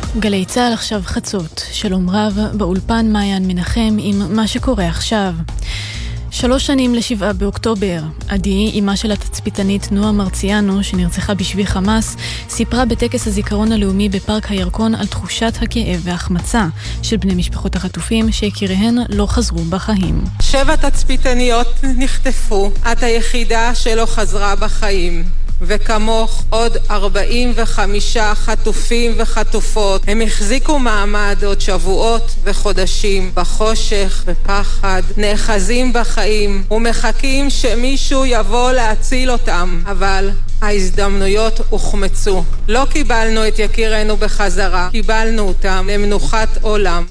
גלי צהל עכשיו חצות. שלום רב, באולפן מעיין מנחם עם מה שקורה עכשיו. 3 שנים ל7 באוקטובר. עדי, אימה של התצפיתנית נועה מרציאנו, שנרצחה בשבי חמאס, סיפרה בטקס הזיכרון הלאומי בפארק הירקון על תחושת הכאב וההחמצה של בני משפחות החטופים שיקיריהן לא חזרו בחיים. 7 תצפיתניות נחטפו, את היחידה שלא חזרה בחיים. וכמוך עוד 45 חטופים וחטופות. הם החזיקו מעמד עוד שבועות וחודשים בחושך, בפחד, נאחזים בחיים ומחכים שמישהו יבוא להציל אותם. אבל ההזדמנויות הוחמצו. לא קיבלנו את יקירנו בחזרה, קיבלנו אותם למנוחת עולם.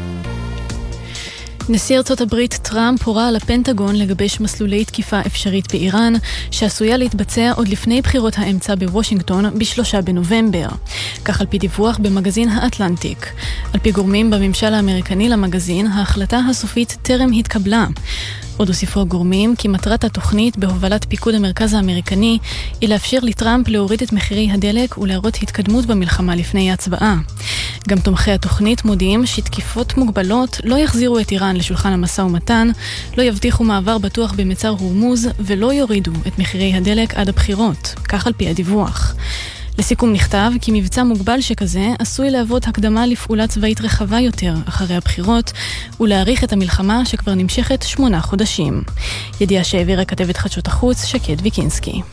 נשיא ארצות הברית טראמפ הורה על הפנטגון לגבש מסלולי תקיפה אפשרית באיראן, שעשויה להתבצע עוד לפני בחירות האמצע בוושינגטון ב3 בנובמבר. כך על פי דיווח במגזין האטלנטיק. על פי גורמים בממשל האמריקני למגזין, ההחלטה הסופית טרם התקבלה. עוד הוסיפו הגורמים כי מטרת התוכנית בהובלת פיקוד המרכז האמריקני היא לאפשר לטראמפ להוריד את מחירי הדלק ולהראות התקדמות במלחמה לפני ההצבעה. גם תומכי התוכנית מודיעים שתקיפות מוגבלות לא יחזירו את איראן לשולחן המשא ומתן, לא יבטיחו מעבר בטוח במצר הורמוז ולא יורידו את מחירי הדלק עד הבחירות, כך על פי הדיווח. לסיכום נכתב כי מבצע מוגבל שכזה עשוי להוות הקדמה לפעולה צבאית רחבה יותר אחרי הבחירות ולהאריך את המלחמה שכבר נמשכת 8 חודשים. ידיעה שהעבירה כתבת חדשות החוץ שקד ויקינסקי.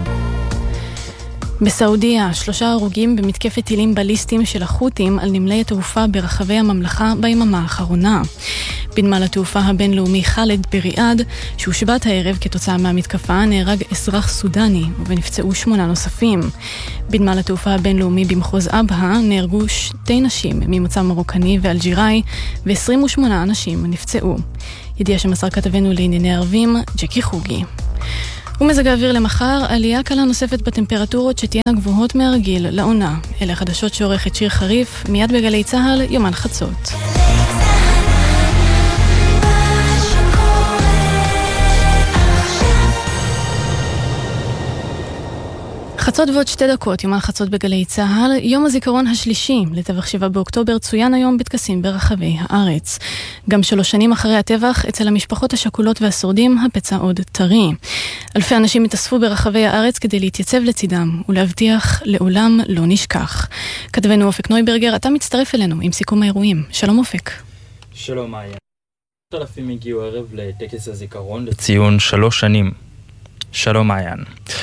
בסעודיה, 3 הרוגים במתקפת טילים בליסטיים של החות'ים על נמלי התעופה ברחבי הממלכה ביממה האחרונה. בנמל התעופה הבינלאומי חאלד בריאד, שהושבת הערב כתוצאה מהמתקפה, נהרג אזרח סודני ונפצעו 8 נוספים. בנמל התעופה הבינלאומי במחוז אבהה נהרגו 2 נשים ממוצא מרוקני ואלג'יראי ו28 אנשים נפצעו. ידיעה שמסר כתבנו לענייני ערבים, ג'קי חוגי. ומזג האוויר למחר, עלייה קלה נוספת בטמפרטורות שתהיינה גבוהות מהרגיל לעונה. אלה חדשות שעורכת שיר חריף, מיד בגלי צהל, יומן חצות. חצות ועוד 2 דקות, יומן חצות בגלי צהל. יום הזיכרון השלישי לטבח 7 באוקטובר צוין היום בטקסים ברחבי הארץ. גם 3 שנים אחרי הטבח, אצל המשפחות השכולות והשורדים הפצע עוד טרי. אלפי אנשים התאספו ברחבי הארץ כדי להתייצב לצידם ולהבטיח לעולם לא נשכח. כתבנו אופק נויברגר, אתה מצטרף אלינו עם סיכום האירועים. שלום אופק. שלום מעיין. 3,000 הגיעו ערב לטקס הזיכרון לציון 3 שנים. שלום מעיין.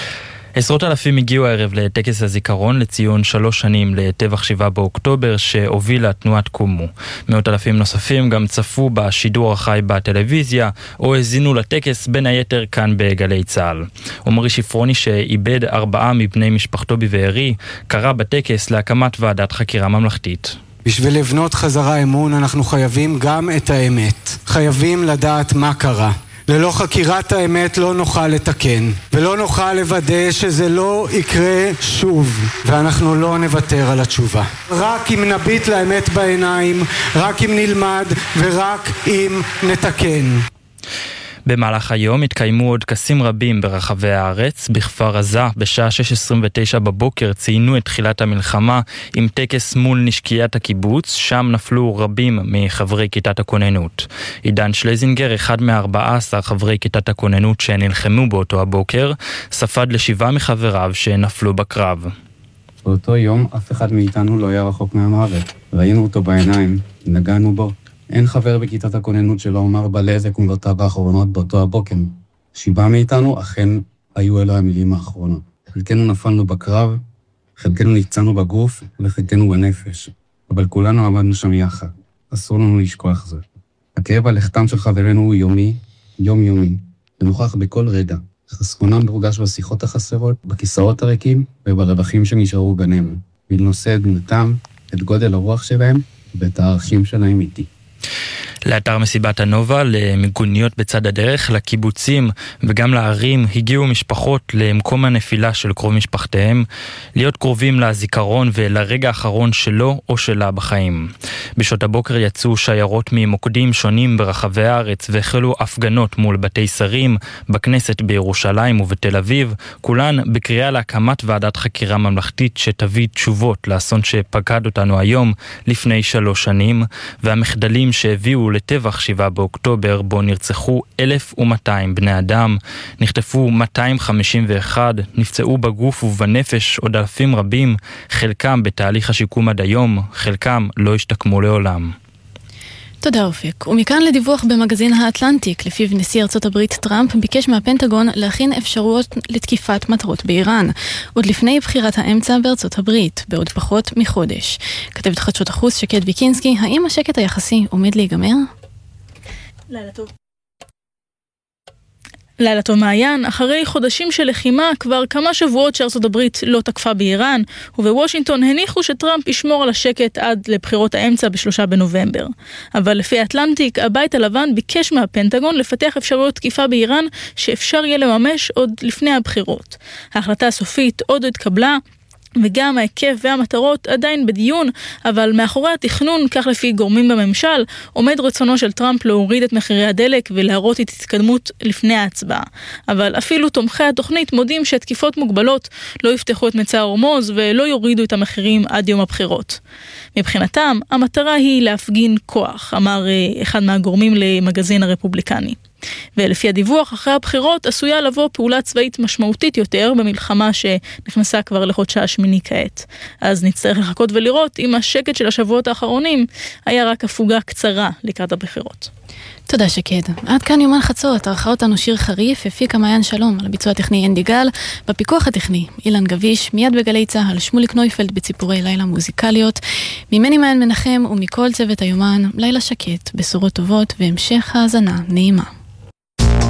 10,000 הגיעו הערב לטקס הזיכרון לציון 3 שנים לטבח 7 באוקטובר שהובילה תנועת קומו. 100,000 נוספים גם צפו בשידור החי בטלוויזיה או הזינו לטקס בין היתר כאן בגלי צהל. עומרי שפרוני שאיבד 4 מבני משפחתו בבארי קרא בטקס להקמת ועדת חקירה ממלכתית. בשביל לבנות חזרה אמון אנחנו חייבים גם את האמת. חייבים לדעת מה קרה. ללא חקירת האמת לא נוכל לתקן, ולא נוכל לוודא שזה לא יקרה שוב, ואנחנו לא נוותר על התשובה. רק אם נביט לאמת בעיניים, רק אם נלמד, ורק אם נתקן. במהלך היום התקיימו עוד טקסים רבים ברחבי הארץ. בכפר עזה בשעה 6:29 בבוקר ציינו את תחילת המלחמה עם טקס מול נשקיית הקיבוץ, שם נפלו רבים מחברי כיתת הכוננות. עידן שלזינגר, אחד מ14 חברי כיתת הכוננות שנלחמו באותו הבוקר, ספד ל7 מחבריו שנפלו בקרב. באותו יום אף אחד מאיתנו לא היה רחוק מהמוות. ראינו אותו בעיניים, נגענו בו. אין חבר בכיתת הכוננות שלא אומר בלזק ומלותיו האחרונות באותו הבוקר. 7 מאיתנו אכן היו אלו המילים האחרונות. חלקנו נפלנו בקרב, חלקנו נפצענו בגוף וחלקנו בנפש. אבל כולנו עמדנו שם יחד. אסור לנו לשכוח זאת. הכאב על לכתם של חברנו הוא יומי, יומיומי. ונוכח בכל רגע. חסרונם מורגש בשיחות החסרות, בכיסאות הריקים וברווחים שנשארו בינינו. בנושא את דמותם, את גודל הרוח שלהם ואת הערכים שלהם איתי. לאתר מסיבת הנובה, למיגוניות בצד הדרך, לקיבוצים וגם לערים הגיעו משפחות למקום הנפילה של קרוב משפחתיהם, להיות קרובים לזיכרון ולרגע האחרון שלו או שלה בחיים. בשעות הבוקר יצאו שיירות ממוקדים שונים ברחבי הארץ והחלו הפגנות מול בתי שרים, בכנסת בירושלים ובתל אביב, כולן בקריאה להקמת ועדת חקירה ממלכתית שתביא תשובות לאסון שפקד אותנו היום לפני 3 שנים, והמחדלים שהביאו לטבח 7 באוקטובר בו נרצחו 1,200 בני אדם, נחטפו 251, נפצעו בגוף ובנפש עוד אלפים רבים, חלקם בתהליך השיקום עד היום, חלקם לא השתקמו לעולם. תודה אופק. ומכאן לדיווח במגזין האטלנטיק, לפיו נשיא ארצות הברית טראמפ ביקש מהפנטגון להכין אפשרויות לתקיפת מטרות באיראן, עוד לפני בחירת האמצע בארצות הברית, בעוד פחות מחודש. כתבת חדשות החוץ שקד ויקינסקי, האם השקט היחסי עומד להיגמר? לילה טוב. לילה טוב מעיין, אחרי חודשים של לחימה, כבר כמה שבועות שארצות הברית לא תקפה באיראן, ובוושינגטון הניחו שטראמפ ישמור על השקט עד לבחירות האמצע ב3 בנובמבר. אבל לפי האטלנטיק, הבית הלבן ביקש מהפנטגון לפתח אפשרויות תקיפה באיראן שאפשר יהיה לממש עוד לפני הבחירות. ההחלטה הסופית עוד התקבלה, וגם ההיקף והמטרות עדיין בדיון, אבל מאחורי התכנון, כך לפי גורמים בממשל, עומד רצונו של טראמפ להוריד את מחירי הדלק ולהראות את התקדמות לפני ההצבעה. אבל אפילו תומכי התוכנית מודים שתקיפות מוגבלות לא יפתחו את מצע הורמוז ולא יורידו את המחירים עד יום הבחירות. מבחינתם, המטרה היא להפגין כוח, אמר אחד מהגורמים למגזין הרפובליקני. ולפי הדיווח, אחרי הבחירות עשויה לבוא פעולה צבאית משמעותית יותר במלחמה שנכנסה כבר לחודשה השמיני כעת. אז נצטרך לחכות ולראות אם השקט של השבועות האחרונים היה רק הפוגה קצרה לקראת הבחירות. תודה שקד. עד כאן יומן חצות, ערכה אותנו שיר חריף, הפיקה מעיין שלום, על הביצוע הטכני אנדי גל, בפיקוח הטכני אילן גביש, מיד בגלי צהל שמוליק נויפלד בציפורי לילה מוזיקליות, ממני מעיין מנחם ומכל צוות היומן, לילה שקט, בשורות טובות והמשך האזנה נעימה.